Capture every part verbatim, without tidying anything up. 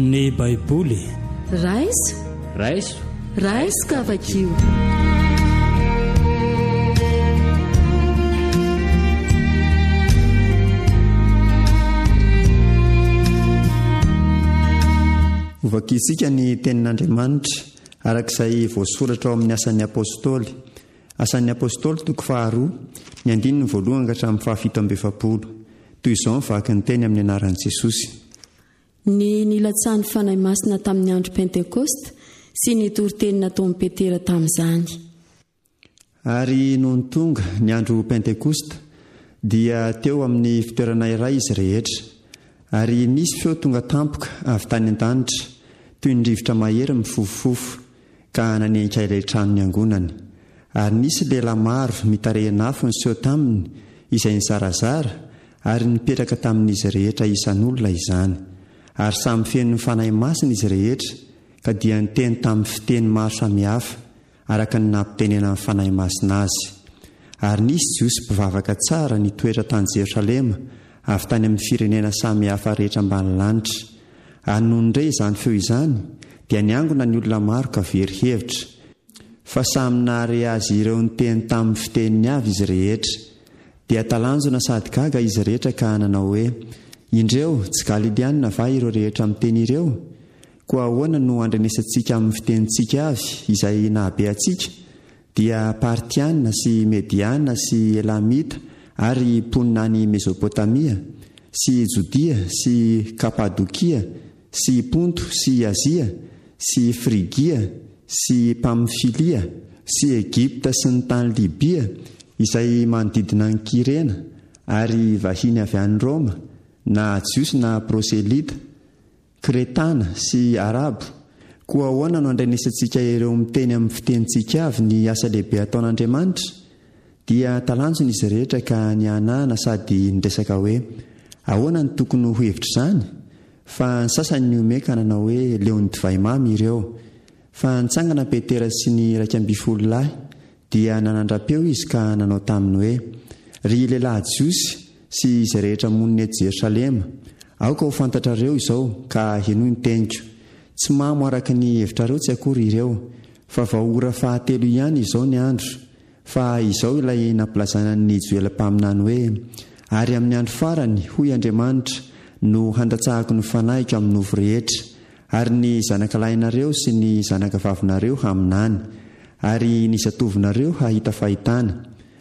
Ny Baiboly Raiso Raiso Raiso Kavakio. Ovakisika ny tenin'Andriamanitra arak'izay voasoratra ao amin'ny asan'ny apôstôly. Asan'ny apôstôly toko faharoa ny andininy voalohany ka hatramin'ny fahafito amby efapolo. Toy izao ny vaky ny teny amin'ny anaran'i Jesosy. Ny nilatsahan'ny fanahy masina tamin'ny andro Pentekosta sy ny toriteny nataon'i Petera tamin'izany. Ary noho ny tonga ny andro Pentekosta dia teo amin'ny fitoerana iray izy rehetra. Ary nisy feo tonga tampoka avy tany an-danitra toy ny rivotra mahery mifofofofo ka nanenika ilay trano ny angonany. Ary nisy lehilahy maro mitarehina afo ny seho taminy izay nizarazara ary nipetraka tamin'izy rehetra isan'olona izany. Ary samy feno ny fanahy masina izy rehetra ka dia niteny tamin'ny fiteny maro samihafa araka ny nampitenena amin'ny fanahy masina azy. Ary nisy jiosy mpivavaka tsara nitoetra tany Jerosalema avy tany amin'ny firenena samihafa rehetra ambany lanitra. Ary noho indray izany feo izany dia niangona ny olona maro ka very hevitra fa samy nahare azy ireo niteny tamin'ny fiteniny avy izy rehetra. Dia talanjona sady gaga izy rehetra ka nanao hoe, indreo tsy Galiliana va ireo rehetra miteny ireo? Koa ahoana no andrenesantsika amin'ny fitenintsika avy izay nahabe antsika? Dia Partiana sy Mediana sy Elamita ary mponina any Mesopotamia sy Jodia sy Kapadokia sy Ponto sy Azia sy Frigia sy Pamfilia sy Egipta sy ny tany Libia izay manodidina ny Kirena ary vahiny avy any Roma na jiosy na proselita, Kretana sy Arabo. Koa ahoana no andrenesantsika ireo miteny amin'ny fitenintsika avy ny asa lehibe ataon'Andriamanitra? Dia talanjona izy rehetra ka nianahana sady niresaka hoe, ahoana ny tokony ho hevitra izany? Fa ny sasany ny omeka nanao hoe leo ny divay mamy ireo. Fa nitsangana Petera sy ny iraika amby folo lahy dia nanandrapeo izy ka nanao taminy hoe, ry lehilahy jiosy sy izy rehetra monina eto Jerosalema, aoka ho fantatrareo izao ka henoy ny teniko. Tsy mamo araka ny hevitrareo tsy akory ireo, fa vahaora fahatelo ihany izao ny andro. Fa izao ilay nampilazana ny joelam-paminany hoe, ary amin'ny andro farany hoy Andriamanitra no handatsahako ny fanahiko amin'ny ovo rehetra, ary ny zanakalahinareo sy ny zanakavavinareo haminany, ary ny zatovinareo hahita fahitana,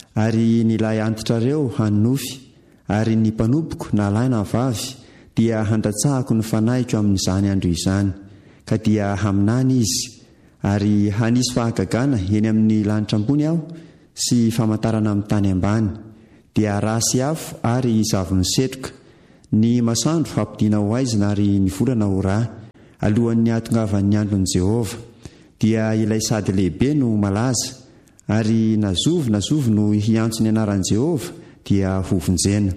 ary ny lahy antitrareo hanofy, ary ny mpanompoka na lahy na vavy dia handatsahako ny fanahiko amin'izany andro izany, ka dia haminany izy. Ary hanisy fahagagana eny amin'ny lanitra ambony aho sy famantarana amin'ny tany ambany, dia rasy afo ary zavony setroka. Ny masoandro ampidiana ho aizina ary ny volana ho rà alohan'ny ahatongavan'ny andron'i Jehova. Dia ilay sady lehibe no malaza, ary nazovo nazovo no hiantso ny anaran'i Jehova dia hovonjena.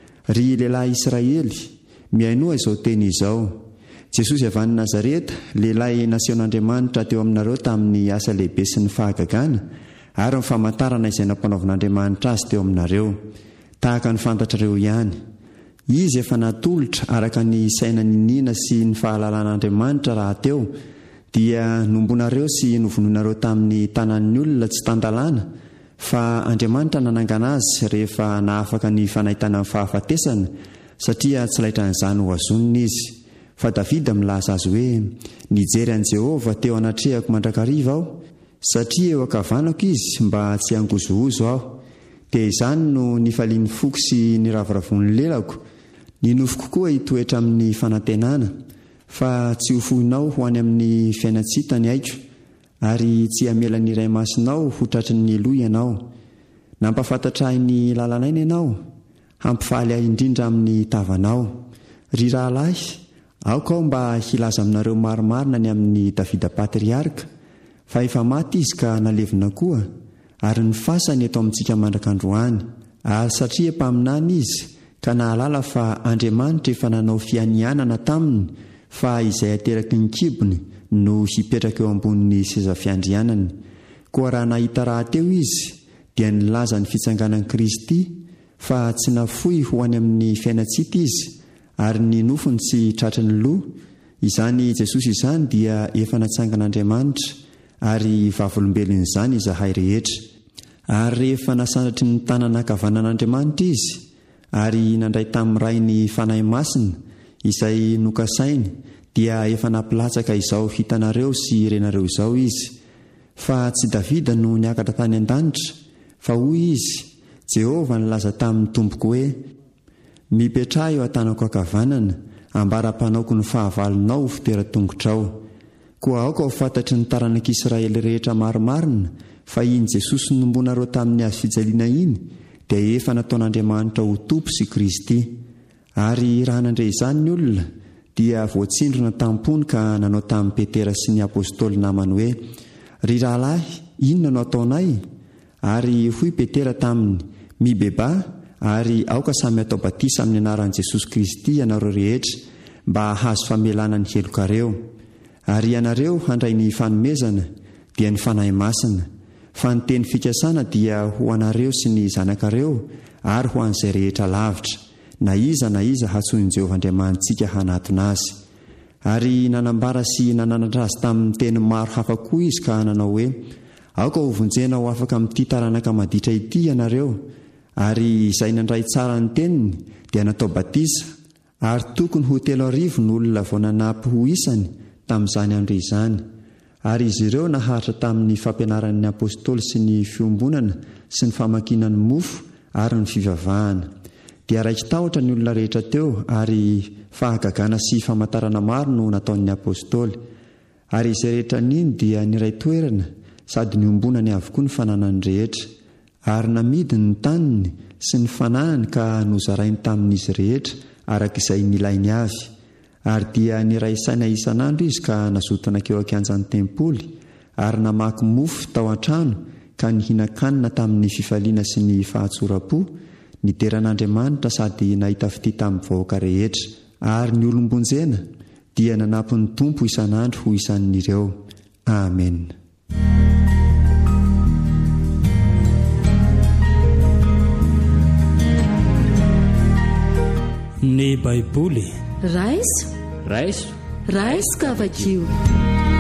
Ry lehilahy Israely, miainoa izao teny izao. Jesosy avy any Nazareta, lehilahy nasehon'Andriamanitra teo aminareo tamin'ny asa lehibe sy ny fahagagana ary ny famantarana izay nampanovan'Andriamanitra azy teo aminareo, tahaka ny fantatrareo ihany. Izy efa natolotra araka ny saina ninina sy ny fahalalàn'Andriamanitra raha teo dia nombonareo sy novonoinareo tamin'ny tanan'ny olona tsy tandalàna, fa Andriamanitra nanangana azy rehefa nahafaka ny fanahitana ny fahafatesana, satria tsy laitra n'izany ho azoniny izy. Fa Davida milaza azy hoe, nijery an'i Jehova teo anatrehako mandrakariva aho, satria eo ankavanako izy mba tsy hangozohozo aho. Dia izany no nifalian'ny foko sy niraviravon'ny lelako, ninofoko koa hitoetra amin'ny fanantenana, fa tsy ho fohinao ho any amin'ny fiainatsitany aiko, ary tsy hamela ny iray masinao ho tratry ny loha ianao. Nampafantatra ahy ny lalanaina ianao, hampifaly ahy indrindra amin'ny tavanao. Ry rahalahy, aoka aho mba hilaza aminareo marimarina ny amin'ny Davida patriarika, fa efa maty izy ka nalevina koa, ary ny fasany eto amintsika mandrakandroany. Ary satria mpaminany izy ka nahalala fa Andriamanitra efa nanao fianianana taminy fa izay ateraky ny kibony no hipetraka eo ambonin'ny seza fiandrianany. Koa raha nahita raha teo izy dia nilaza ny fitsanganan'i Kristy, fa tsy nafoy ho any amin'ny fiainatsita izy, ary ny nofony tsy tratry ny loha izany jesosy izany dia efa natsangan'andriamanitra ary vavolombelon' izany izahay rehetra. Ary rehefa nasanatry ny tanana ankavanan'andriamanitra izy ary nandray tamin'ny ray ny fanahy masina izay nokasainy, dia efa nampilatsaka izao hitanareo sy renareo izao izy. Fa tsy Davida no niakatra tany an-danitra, fa hoy izy, Jehovah nilaza tamin'ny tompoko hoe, mipetraha eo an-tanako ankavanana, ambara-panaoko ny fahavalonao ho fitoeran-tongotrao. Koa aoka ho fantatry ny taranak'Israely rehetra maromarina fa iny Jesosy nombonareo tamin'ny azo fijaliana iny dia efa nataon'Andriamanitra ho tompo sy Kristy. Ary raha nandre izany ny olona dia voatsindrona tampony ka nanao tamin'ny Petera sy ny apôstôly namany hoe, ry rahalahy, inona no ataonay? Ary hoy Petera taminy, mibeba ary aoka samy atao batisa amin'ny anaran'i Jesosy Kristy ianareo rehetra mba hahazo famelana ny helokareo. Ary ianareo handray ny fanomezana dia ny fanahy masina, fa ny teny fikasana dia ho anareo sy ny zanakareo ary ho an'izay rehetra lavitra, na iza na iza hatsoin'i Jehovah Andriamantsika hanatona azy. Ary nanambara sy nananatra azy tamin'ny teny maro hafa koa izy ka nanao hoe, aoka ho vonjena ho afaka amin'ity taranaka maditra ity ianareo. Ary izay nandray tsara ny teniny dia natao batisa, ary tokony ho telo arivo ny olona vao nanampy ho isany tamin'izany andro izany. Ary izy ireo naharitra tamin'ny fampianaran'ny apôstôly sy ny fiombonana sy ny famakinany mofo ary ny fivavahana. Dia raiky tahotra ny olona rehetra teo ary fahagagana sy famantarana maro no nataon'ny apôstôly. Ary izay rehetra niny dia niray toerana sady niombonany avokoa ny fananany rehetra. Ary namidiny ny taniny sy ny fanahany ka nozarainy tamin'izy rehetra arak'izay nilainy avy. Ary dia niray saina isan'andro izy ka nazotona keo ankianjan'ny tempoly ary namaky mofo tao an-trano ka nihina-kanina tamin'ny fifaliana sy ny fahatsora-po, niteran'Andriamanitra sady nahita fity tamin'ny vahoaka rehetra. Ary ny olombonjena dia nanampy ny tompo isan'andro ho isan'ireo. Amen. Ny Baiboly raiso raiso raiso kavakio.